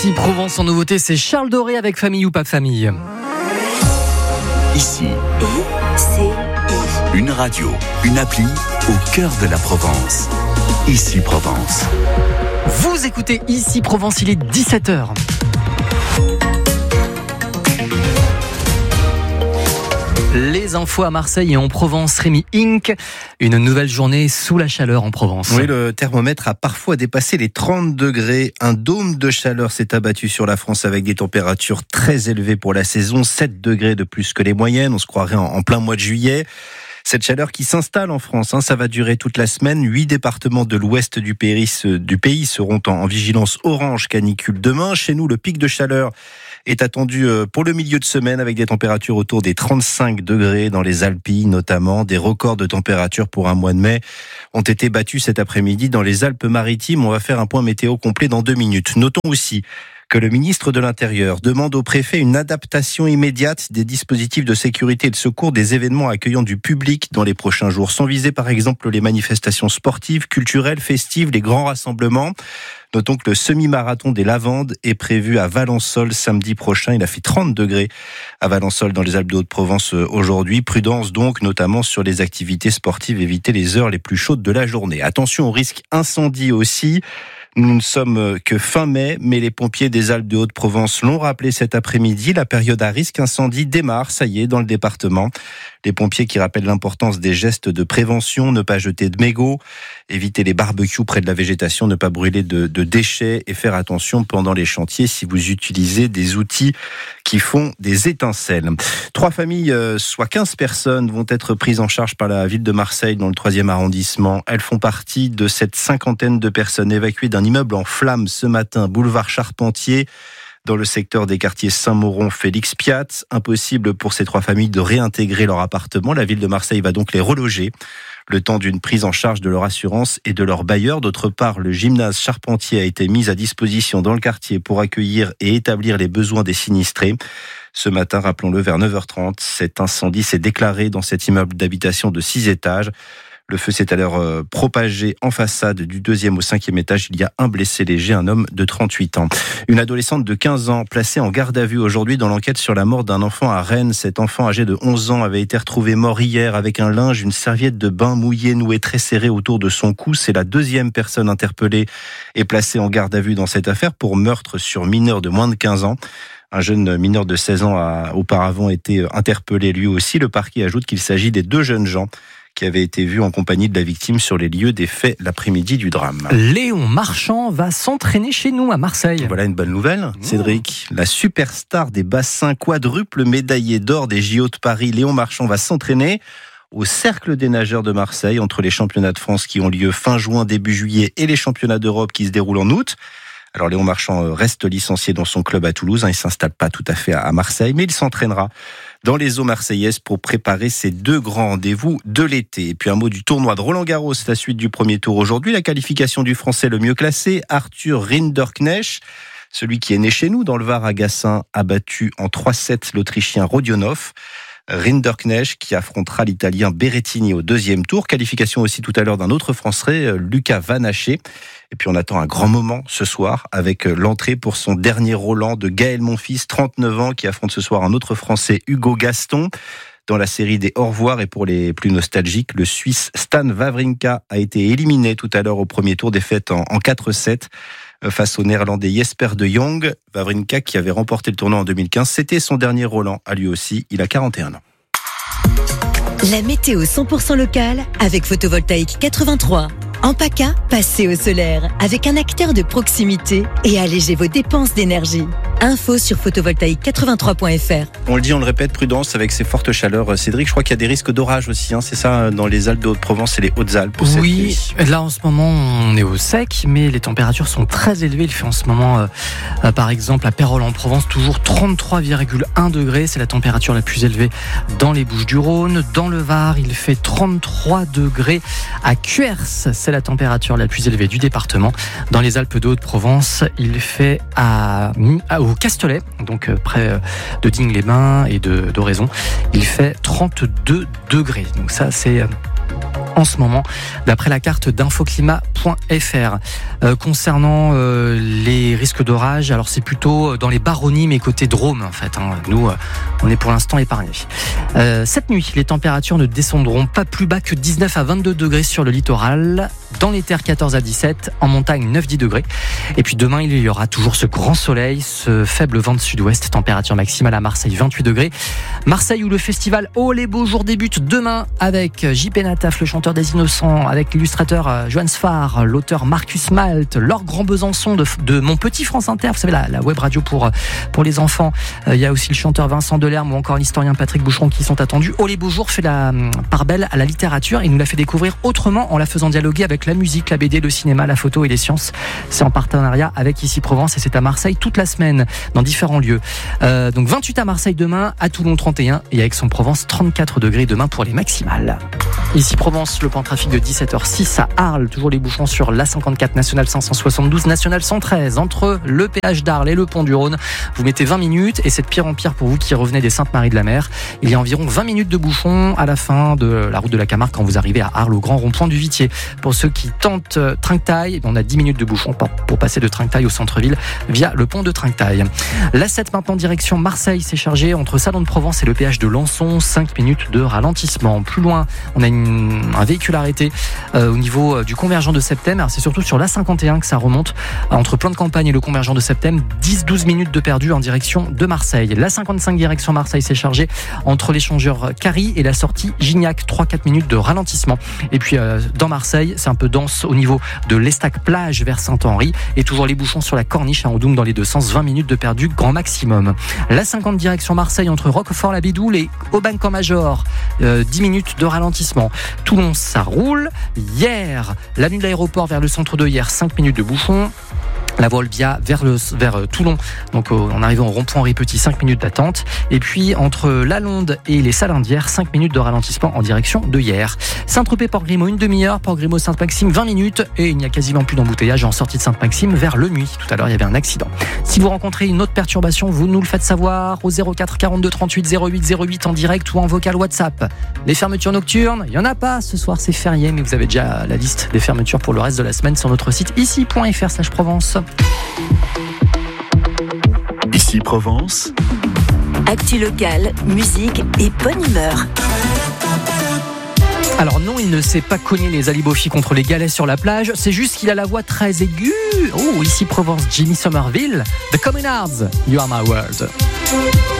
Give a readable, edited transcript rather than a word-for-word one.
Ici Provence en nouveauté, c'est Charles Doré avec Famille ou pas famille. Ici, une radio, une appli au cœur de la Provence. Ici Provence. Vous écoutez Ici Provence, il est 17h. Les infos à Marseille et en Provence, Rémi Inc. Une nouvelle journée sous la chaleur en Provence. Oui, le thermomètre a parfois dépassé les 30 degrés. Un dôme de chaleur s'est abattu sur la France avec des températures très élevées pour la saison. 7 degrés de plus que les moyennes. On se croirait en plein mois de juillet. Cette chaleur qui s'installe en France, ça va durer toute la semaine. 8 départements de l'ouest du pays seront en vigilance orange canicule demain. Chez nous, le pic de chaleur est attendu pour le milieu de semaine avec des températures autour des 35 degrés dans les Alpilles notamment. Des records de température pour un mois de mai ont été battus cet après-midi dans les Alpes-Maritimes. On va faire un point météo complet dans 2 minutes. Notons aussi que le ministre de l'Intérieur demande au préfet une adaptation immédiate des dispositifs de sécurité et de secours des événements accueillant du public dans les prochains jours. Sont visés par exemple les manifestations sportives, culturelles, festives, les grands rassemblements. Notons que le semi-marathon des Lavandes est prévu à Valençol samedi prochain. Il a fait 30 degrés à Valençol dans les Alpes de Haute-Provence aujourd'hui. Prudence donc, notamment sur les activités sportives. Éviter les heures les plus chaudes de la journée. Attention au risque incendie aussi. Nous ne sommes que fin mai, mais les pompiers des Alpes de Haute-Provence l'ont rappelé cet après-midi. La période à risque incendie démarre, ça y est, dans le département. Les pompiers qui rappellent l'importance des gestes de prévention, ne pas jeter de mégots, éviter les barbecues près de la végétation, ne pas brûler de déchets et faire attention pendant les chantiers si vous utilisez des outils qui font des étincelles. 3 familles, soit 15 personnes, vont être prises en charge par la ville de Marseille dans le 3e arrondissement. Elles font partie de cette cinquantaine de personnes évacuées d'un immeuble en flammes ce matin, boulevard Charpentier, dans le secteur des quartiers Saint-Mauron, Félix Piat. Impossible pour ces 3 familles de réintégrer leur appartement. La ville de Marseille va donc les reloger le temps d'une prise en charge de leur assurance et de leur bailleur. D'autre part, le gymnase Charpentier a été mis à disposition dans le quartier pour accueillir et établir les besoins des sinistrés. Ce matin, rappelons-le, vers 9h30, cet incendie s'est déclaré dans cet immeuble d'habitation de 6 étages. Le feu s'est alors propagé en façade du 2e au 5e étage. Il y a un blessé léger, un homme de 38 ans. Une adolescente de 15 ans placée en garde à vue aujourd'hui dans l'enquête sur la mort d'un enfant à Rennes. Cet enfant âgé de 11 ans avait été retrouvé mort hier avec un linge, une serviette de bain mouillée nouée très serrée autour de son cou. C'est la 2e personne interpellée et placée en garde à vue dans cette affaire pour meurtre sur mineur de moins de 15 ans. Un jeune mineur de 16 ans a auparavant été interpellé lui aussi. Le parquet ajoute qu'il s'agit des 2 jeunes gens qui avait été vu en compagnie de la victime sur les lieux des faits l'après-midi du drame. Léon Marchand va s'entraîner chez nous à Marseille. Voilà une bonne nouvelle, Cédric. La superstar des bassins, quadruple médaillé d'or des JO de Paris, Léon Marchand va s'entraîner au Cercle des nageurs de Marseille entre les championnats de France qui ont lieu fin juin, début juillet et les championnats d'Europe qui se déroulent en août. Alors Léon Marchand reste licencié dans son club à Toulouse, il ne s'installe pas tout à fait à Marseille, mais il s'entraînera dans les eaux marseillaises pour préparer ces 2 grands rendez-vous de l'été. Et puis un mot du tournoi de Roland-Garros, la suite du premier tour aujourd'hui, la qualification du Français le mieux classé, Arthur Rinderknecht, celui qui est né chez nous dans le Var à Gassin, a battu en 3-7 l'Autrichien Rodionov. Rinderknecht qui affrontera l'Italien Berrettini au 2e tour. Qualification aussi tout à l'heure d'un autre Français, Lucas Van Haché. Et puis on attend un grand moment ce soir avec l'entrée pour son dernier Roland de Gaël Monfils, 39 ans, qui affronte ce soir un autre Français, Hugo Gaston. Dans la série des au revoir et pour les plus nostalgiques, le Suisse Stan Wawrinka a été éliminé tout à l'heure au premier tour, défaite en 4-7 face au Néerlandais Jesper de Jong. Wawrinka qui avait remporté le tournoi en 2015, c'était son dernier Roland à lui aussi, il a 41 ans. La météo 100% locale avec Photovoltaïque 83. En PACA, passez au solaire avec un acteur de proximité et allégez vos dépenses d'énergie. Info sur photovoltaïque83.fr. On le dit, on le répète, prudence avec ces fortes chaleurs. Cédric, je crois qu'il y a des risques d'orage aussi, c'est ça, dans les Alpes de Haute-Provence et les Hautes-Alpes. Oui, là en ce moment on est au sec, mais les températures sont très élevées. Il fait en ce moment, par exemple, à Pérols en Provence, toujours 33,1 degrés. C'est la température la plus élevée dans les Bouches-du-Rhône. Dans le Var, il fait 33 degrés. À Cuers, c'est la température la plus élevée du département. Dans les Alpes de Haute-Provence, il fait au Castellet, donc près de Digne-les-Bains et d'Oraison, il fait 32 degrés. Donc ça, c'est en ce moment, d'après la carte d'infoclimat.fr. Concernant les risques d'orage, alors c'est plutôt dans les baronnies, mais côté Drôme en fait. Nous, on est pour l'instant épargnés. Cette nuit, les températures ne descendront pas plus bas que 19 à 22 degrés sur le littoral. Dans les terres, 14 à 17. En montagne, 9-10 degrés. Et puis demain, il y aura toujours ce grand soleil, ce faible vent de sud-ouest. Température maximale à Marseille, 28 degrés. Marseille où le festival Oh les beaux jours débute demain avec JP Nataf, le chanteur des Innocents, avec l'illustrateur Johan Sfar, l'auteur Marcus Malt, Laure Grand Besançon de Mon Petit France Inter, vous savez la web radio pour les enfants. Il y a aussi le chanteur Vincent Delerme ou encore l'historien Patrick Boucheron qui sont attendus. Oh les beaux jours fait la part belle à la littérature et nous l'a fait découvrir autrement en la faisant dialoguer avec la musique, la BD, le cinéma, la photo et les sciences. C'est en partenariat avec Ici Provence et c'est à Marseille toute la semaine dans différents lieux. Donc 28 à Marseille demain, à Toulon 31 et à Aix-en-Provence 34 degrés demain pour les maximales. Ici Provence, le plan trafic de 17h06 à Arles, toujours les bouchons sur l'A54 nationale 572, nationale 113 entre le péage d'Arles et le pont du Rhône. Vous mettez 20 minutes et c'est de pire en pire pour vous qui revenez des Saintes-Maries-de-la-Mer. Il y a environ 20 minutes de bouchons à la fin de la route de la Camargue quand vous arrivez à Arles au grand rond-point du Vitier. Pour ceux qui tentent Trinquetail, on a 10 minutes de bouchons pour passer de Trinquetail au centre-ville via le pont de Trinquetail. L'A7 maintenant direction Marseille, c'est chargé entre Salon de Provence et le péage de Lançon, 5 minutes de ralentissement. Plus loin, on a un véhicule arrêté au niveau du convergent de Septem. C'est surtout sur l'A51 que ça remonte entre Plan de Campagne et le convergent de Septem. 10-12 minutes de perdu en direction de Marseille. L'A55 direction Marseille, c'est chargé entre l'échangeur Carry et la sortie Gignac. 3-4 minutes de ralentissement. Et puis dans Marseille, c'est un peu dense au niveau de l'Estac Plage vers Saint-Henri et toujours les bouchons sur la Corniche à Andoum dans les deux sens. 20 minutes de perdu grand maximum. L'A50 direction Marseille entre Roquefort-la-Bédoule et Aubagne-Camp-Major. 10 minutes de ralentissement. Toulon, ça roule. Hier, l'avenue de l'aéroport vers le centre de hier, 5 minutes de bouchon. La voie Olbia vers Toulon, donc en arrivant au rond-point Henri Petit, 5 minutes d'attente. Et puis entre Lalonde et les Salindières, 5 minutes de ralentissement en direction de hier. Saint-Tropez, Port-Grimaud, une demi-heure. Port-Grimaud, Sainte-Maxime, 20 minutes. Et il n'y a quasiment plus d'embouteillage en sortie de Sainte-Maxime vers Le Muy. Tout à l'heure, il y avait un accident. Si vous rencontrez une autre perturbation, vous nous le faites savoir au 04 42 38 08 08 en direct ou en vocal WhatsApp. Les fermetures nocturnes, il n'y en a pas. Ce soir, c'est férié, mais vous avez déjà la liste des fermetures pour le reste de la semaine sur notre site ici.fr/Provence. Ici Provence. Actu locale, musique et bonne humeur. Alors non, il ne sait pas cogner les alibophis contre les galets sur la plage, c'est juste qu'il a la voix très aiguë. Oh, Ici Provence, Jimmy Somerville, The Communards, You Are My World.